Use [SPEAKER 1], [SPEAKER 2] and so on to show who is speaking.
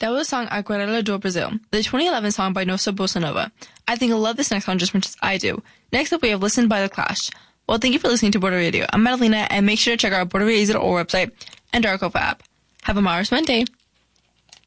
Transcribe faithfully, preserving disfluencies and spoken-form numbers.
[SPEAKER 1] That was the song Aquarela do Brasil, the twenty eleven song by Nossa Bossa Nova. I think I love this next song just as much as I do. Next up, we have Listened by The Clash. Well, thank you for listening to Border Radio. I'm Madalena, and make sure to check out border radio dot org website and our Copa app. Have a marvelous Monday.